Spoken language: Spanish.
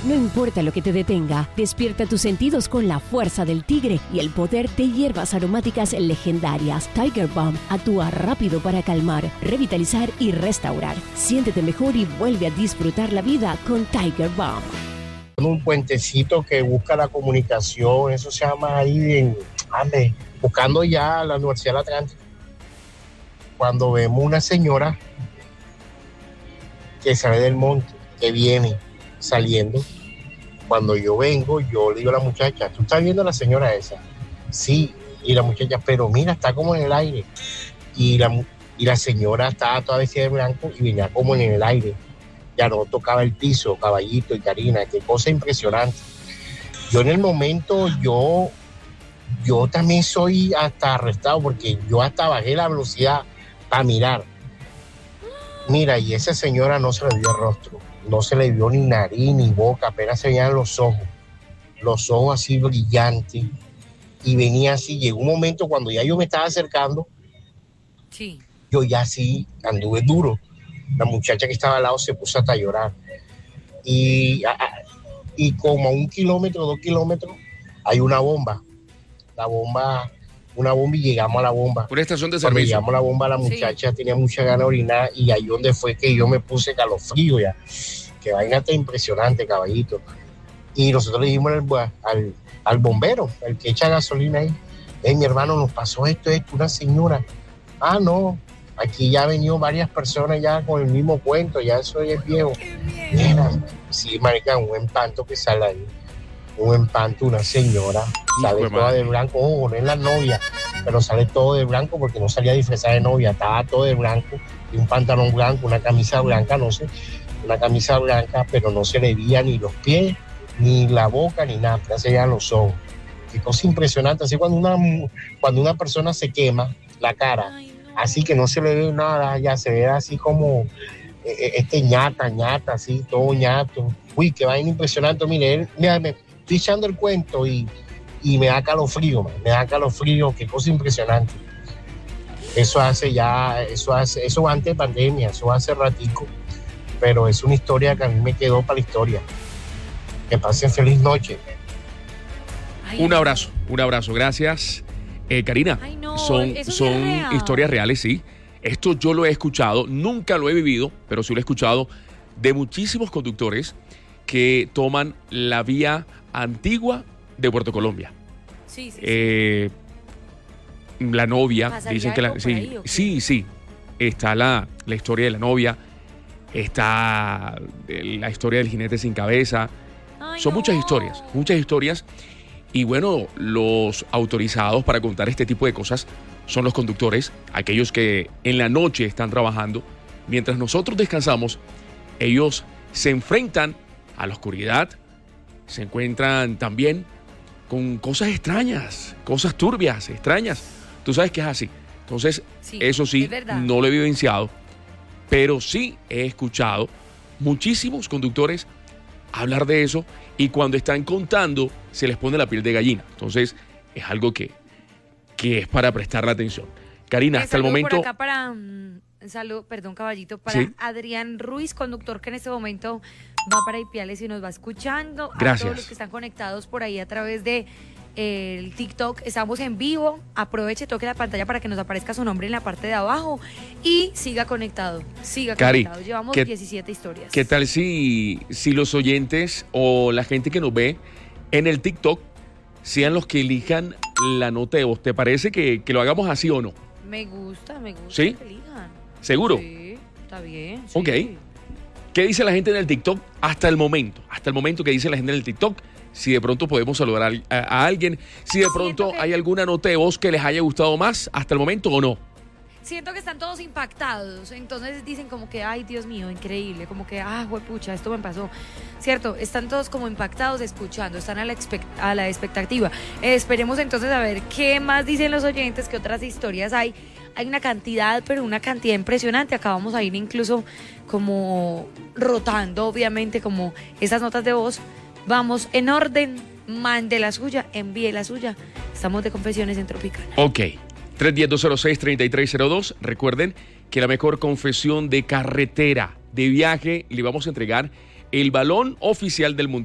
No importa lo que te detenga, despierta tus sentidos con la fuerza del tigre y el poder de hierbas aromáticas legendarias. Tiger Balm actúa rápido para calmar, revitalizar y restaurar. Siéntete mejor y vuelve a disfrutar la vida con Tiger Balm. Un puentecito que busca la comunicación, eso se llama ahí buscando ya la Universidad del Atlántico. Cuando vemos una señora que sale del monte, que viene saliendo, cuando yo vengo, yo le digo a la muchacha, ¿tú estás viendo a la señora esa? Sí, y la muchacha, pero mira, está como en el aire. Y la señora estaba toda vestida de blanco y venía como en el aire. Ya no tocaba el piso, Caballito y Karina, qué cosa impresionante. Yo en el momento, yo también soy hasta arrestado porque yo hasta bajé la velocidad para mirar. Mira, y esa señora no se le vio el rostro, no se le vio ni nariz ni boca, apenas se veían los ojos así brillantes, y venía así. Llegó un momento cuando ya yo me estaba acercando, sí, yo ya sí anduve duro. La muchacha que estaba al lado se puso hasta a llorar, y como a 1 kilómetro, 2 kilómetros, hay una bomba, y llegamos a la bomba. Una estación de Cuando servicio. llegamos a la bomba, la muchacha tenía mucha ganas de orinar, y ahí donde fue que yo me puse calofrío ya. Que vaina tan impresionante, Caballito. Y nosotros le dijimos al bombero, el que echa gasolina ahí, mi hermano, nos pasó esto, una señora. Ah, no, aquí ya han venido varias personas ya con el mismo cuento, ya eso ya es viejo. Mira, sí, marica, un espanto que sale ahí. Un espanto, una señora, sale toda de blanco, ojo, no es la novia, pero sale todo de blanco porque no salía disfrazada de novia, estaba todo de blanco, y un pantalón blanco, una camisa blanca, no sé, una camisa blanca, pero no se le veía ni los pies, ni la boca, ni nada, ya se veían los ojos. Qué cosa impresionante, así cuando una persona se quema la cara, así que no se le ve nada, ya se ve así como ñata, así, todo ñato. Uy, qué vaina impresionante. Mire, me estoy echando el cuento y me da calofrío, qué cosa impresionante. Eso antes de pandemia, eso hace ratico, pero es una historia que a mí me quedó para la historia. Que pasen feliz noche. Un abrazo, gracias. Karina, Ay, no, son historias reales, sí. Esto yo lo he escuchado, nunca lo he vivido, pero sí lo he escuchado de muchísimos conductores que toman la vía antigua de Puerto Colombia. Sí. La novia, ¿Pasaría dicen que algo por ahí, o qué? sí. Está la historia de la novia, está la historia del jinete sin cabeza. Ay, Son no. muchas historias. Y bueno, los autorizados para contar este tipo de cosas son los conductores, aquellos que en la noche están trabajando. Mientras nosotros descansamos, ellos se enfrentan a la oscuridad, se encuentran también con cosas extrañas, cosas turbias, extrañas. Tú sabes que es así. Entonces, eso sí, no lo he vivenciado, pero sí he escuchado muchísimos conductores hablar de eso, y cuando están contando se les pone la piel de gallina. Entonces es algo que es para prestarle atención. Karina, hasta el momento... Por acá para, Caballito, para Adrián Ruiz, conductor que en este momento va para Ipiales y nos va escuchando. Gracias. A todos los que están conectados por ahí a través de el TikTok, estamos en vivo. Aproveche, toque la pantalla para que nos aparezca su nombre en la parte de abajo y siga conectado. Cari, Llevamos 17 historias. ¿Qué tal si los oyentes o la gente que nos ve en el TikTok sean los que elijan la nota de voz? ¿Te parece que lo hagamos así o no? Me gusta ¿Sí? que elijan. ¿Seguro? Sí, está bien. Ok. Sí. ¿Qué dice la gente en el TikTok hasta el momento? ¿Qué dice la gente en el TikTok? Si de pronto podemos saludar a alguien, si de pronto hay alguna nota de voz que les haya gustado más hasta el momento o no. Siento que están todos impactados, entonces dicen como que, ay, Dios mío, increíble, como que, juepucha, esto me pasó, ¿cierto? Están todos como impactados escuchando, están a la expectativa. Esperemos entonces a ver qué más dicen los oyentes, qué otras historias hay. Hay una cantidad, pero una cantidad impresionante. Acá vamos a ir incluso como rotando, obviamente, como esas notas de voz. Vamos en orden, mande la suya, envíe la suya. Estamos de Confesiones en Tropicana. Ok. 310-206-3302. Recuerden que la mejor confesión de carretera, de viaje, le vamos a entregar el balón oficial del Mundial.